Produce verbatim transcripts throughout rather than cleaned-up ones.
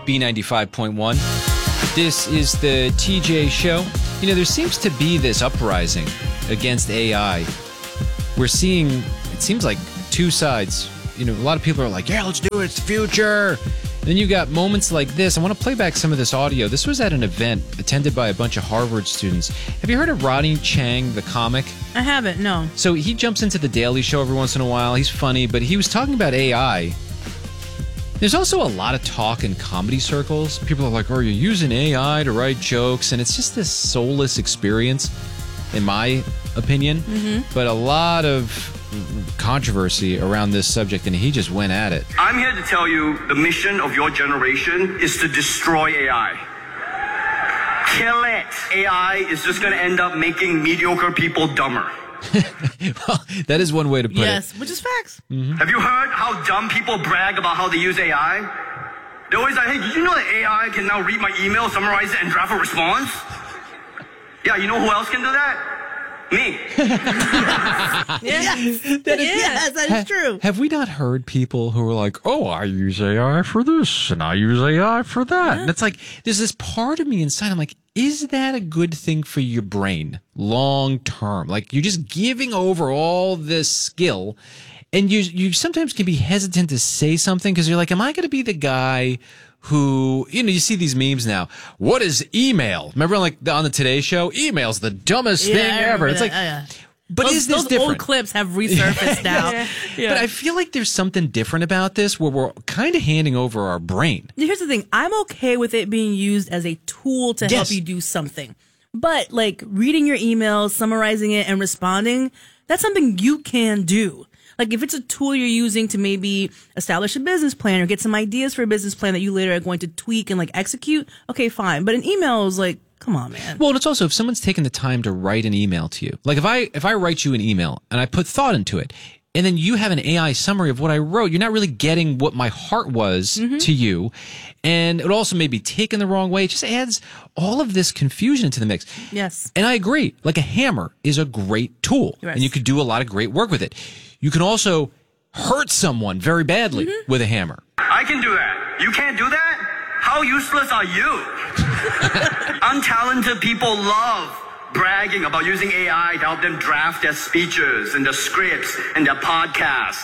B ninety-five point one. This is the T J Show. You know, there seems to be this uprising against A I. We're seeing, it seems like two sides. You know, a lot of people are like, yeah, let's do it. It's the future. And then you got moments like this. I want to play back some of this audio. This was at an event attended by a bunch of Harvard students. Have you heard of Rodney Chang, the comic? I haven't, no. So he jumps into the Daily Show every once in a while. He's funny, but he was talking about A I. There's also a lot of talk in comedy circles. People are like, oh, you're using A I to write jokes. And it's just this soulless experience, in my opinion. Mm-hmm. But a lot of controversy around this subject, and he just went at it. I'm here to tell you the mission of your generation is to destroy A I. Kill it. A I is just going to end up making mediocre people dumber. Well, that is one way to put yes, it. Yes, which is facts. Mm-hmm. Have you heard how dumb people brag about how they use A I? They're always like, hey, did you know that A I can now read my email, summarize it, and draft a response? Yeah, you know who else can do that? Me. yes, that is, yes, that is ha, true. Have we not heard people who are like, oh, I use A I for this, and I use A I for that? Yeah. And it's like, there's this part of me inside, I'm like, is that a good thing for your brain long term? Like, you're just giving over all this skill, and you you sometimes can be hesitant to say something because you're like, am I going to be the guy who, you know, you see these memes now. What is email? Remember, like on the Today Show, email's the dumbest yeah, thing ever. It's that. like, oh, yeah. but those, is this those different? Old clips have resurfaced now. yeah. Yeah. But I feel like there's something different about this where we're kind of handing over our brain. Here's the thing. I'm okay with it being used as a tool to yes. help you do something. But like reading your emails, summarizing it, and responding, that's something you can do. Like if it's a tool you're using to maybe establish a business plan or get some ideas for a business plan that you later are going to tweak and like execute, okay, fine. But an email is like, come on, man. Well, and it's also if someone's taken the time to write an email to you. Like if I if I write you an email and I put thought into it, and then you have an A I summary of what I wrote, you're not really getting what my heart was mm-hmm. to you. And it also may be taken the wrong way. It just adds all of this confusion into the mix. Yes. And I agree. Like a hammer is a great tool. Yes. And you could do a lot of great work with it. You can also hurt someone very badly mm-hmm. with a hammer. I can do that. You can't do that? How useless are you? Untalented people love bragging about using A I to help them draft their speeches and their scripts and their podcasts.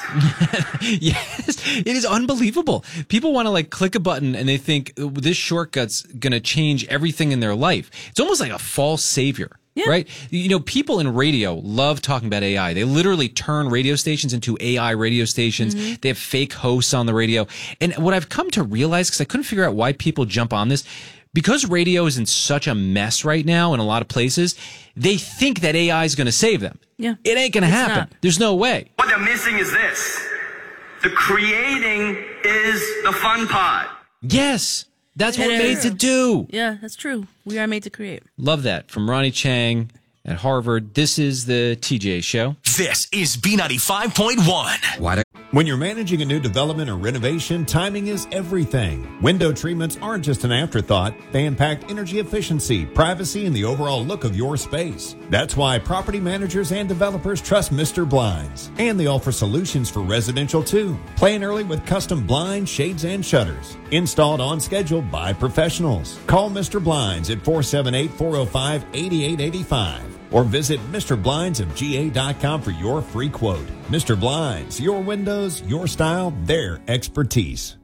Yes, it is unbelievable. People want to like click a button and they think this shortcut's going to change everything in their life. It's almost like a false savior. Yeah. Right? You know, people in radio love talking about A I. They literally turn radio stations into A I radio stations. Mm-hmm. They have fake hosts on the radio. And what I've come to realize, because I couldn't figure out why people jump on this, because radio is in such a mess right now in a lot of places, they think that A I is going to save them. Yeah. It ain't going to happen. Not. There's no way. What they're missing is this. The creating is the fun part. Yes. That's what we're made to do. Yeah, that's true. We are made to create. Love that. From Ronnie Chang at Harvard. This is the T J Show. This is B ninety-five point one. What? When you're managing a new development or renovation, timing is everything. Window treatments aren't just an afterthought. They impact energy efficiency, privacy, and the overall look of your space. That's why property managers and developers trust Mister Blinds. And they offer solutions for residential too. Plan early with custom blinds, shades, and shutters. Installed on schedule by professionals. Call Mister Blinds at four seven eight, four oh five, eight eight eight five. Or visit Mister Blinds of G A dot com for your free quote. Mister Blinds, your windows, your style, their expertise.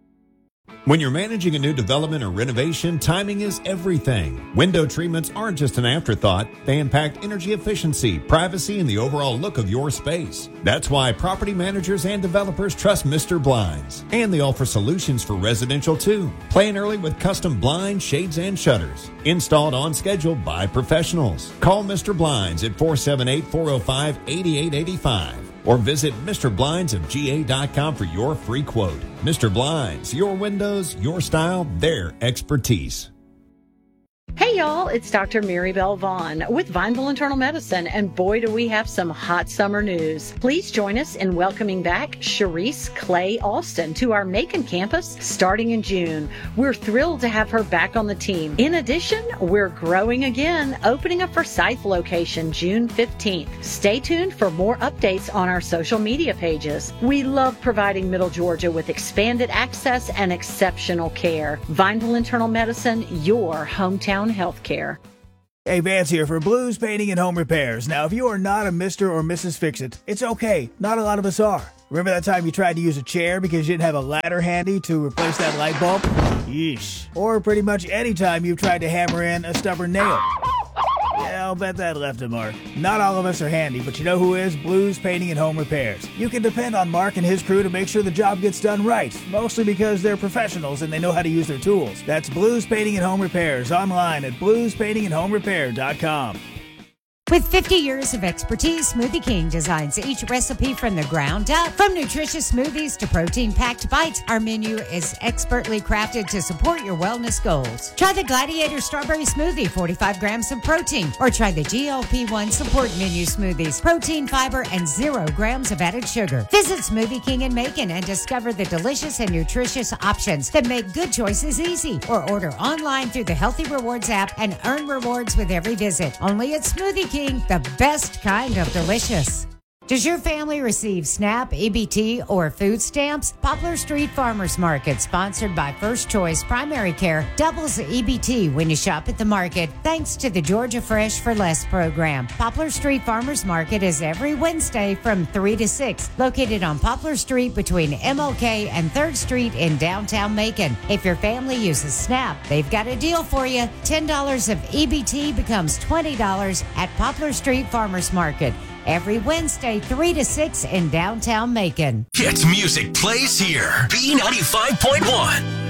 When you're managing a new development or renovation, timing is everything. Window treatments aren't just an afterthought. They impact energy efficiency, privacy, and the overall look of your space. That's why property managers and developers trust Mister Blinds. And they offer solutions for residential too. Plan early with custom blinds, shades, and shutters. Installed on schedule by professionals. Call Mister Blinds at four seven eight, four oh five, eight eight eight five. Or visit Mister Blinds of G A dot com for your free quote. Mister Blinds, your windows, your style, their expertise. Hey, Hey y'all, it's Doctor Mary Bell Vaughn with Vineville Internal Medicine, and boy do we have some hot summer news. Please join us in welcoming back Sharice Clay Austin to our Macon campus starting in June. We're thrilled to have her back on the team. In addition, we're growing again, opening a Forsyth location June fifteenth. Stay tuned for more updates on our social media pages. We love providing Middle Georgia with expanded access and exceptional care. Vineville Internal Medicine, your hometown health care. Hey, Vance here for Blues Painting and Home Repairs. Now, if you are not a Mister or Missus Fix-It, it's okay. Not a lot of us are. Remember that time you tried to use a chair because you didn't have a ladder handy to replace that light bulb? Yeesh. Or pretty much any time you've tried to hammer in a stubborn nail. Yeah, I'll bet that left a mark. Not all of us are handy, but you know who is? Blues Painting and Home Repairs. You can depend on Mark and his crew to make sure the job gets done right, mostly because they're professionals and they know how to use their tools. That's Blues Painting and Home Repairs, online at blues painting and home repair dot com. With fifty years of expertise, Smoothie King designs each recipe from the ground up. From nutritious smoothies to protein-packed bites, our menu is expertly crafted to support your wellness goals. Try the Gladiator Strawberry Smoothie, forty-five grams of protein, or try the G L P one Support Menu Smoothies, protein, fiber, and zero grams of added sugar. Visit Smoothie King in Macon and discover the delicious and nutritious options that make good choices easy. Or order online through the Healthy Rewards app and earn rewards with every visit. Only at Smoothie King, the best kind of delicious. Does your family receive SNAP, E B T, or food stamps? Poplar Street Farmers Market, sponsored by First Choice Primary Care, doubles the E B T when you shop at the market, thanks to the Georgia Fresh for Less program. Poplar Street Farmers Market is every Wednesday from three to six, located on Poplar Street between M L K and third Street in downtown Macon. If your family uses SNAP, they've got a deal for you. ten dollars of E B T becomes twenty dollars at Poplar Street Farmers Market. Every Wednesday, three to six in downtown Macon. Hit music plays here. B ninety-five point one.